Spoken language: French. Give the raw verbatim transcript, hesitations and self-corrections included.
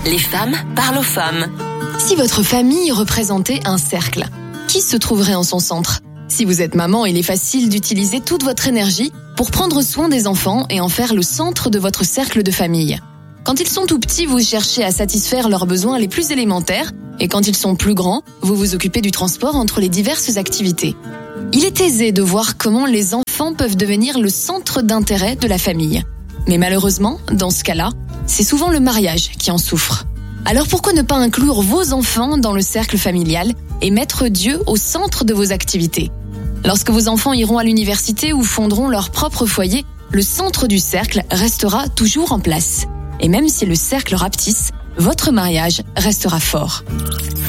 Les femmes parlent aux femmes. Si votre famille représentait un cercle, qui se trouverait en son centre ? Si vous êtes maman, il est facile d'utiliser toute votre énergie pour prendre soin des enfants et en faire le centre de votre cercle de famille. Quand ils sont tout petits, vous cherchez à satisfaire leurs besoins les plus élémentaires, et quand ils sont plus grands, vous vous occupez du transport entre les diverses activités. Il est aisé de voir comment les enfants peuvent devenir le centre d'intérêt de la famille. Mais malheureusement, dans ce cas-là, c'est souvent le mariage qui en souffre. Alors pourquoi ne pas inclure vos enfants dans le cercle familial et mettre Dieu au centre de vos activités ? Lorsque vos enfants iront à l'université ou fonderont leur propre foyer, le centre du cercle restera toujours en place. Et même si le cercle rapetisse, votre mariage restera fort.